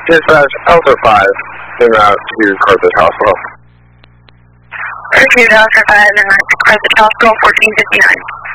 Dispatch Alpha 5, en route to Carthage Hospital. Repeat Alpha 5 and Carthage Hospital, 1459.